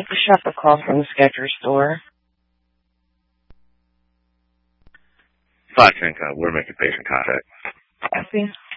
Shop a call from the Skechers store. Fox Inc. We're making patient contact. Copy.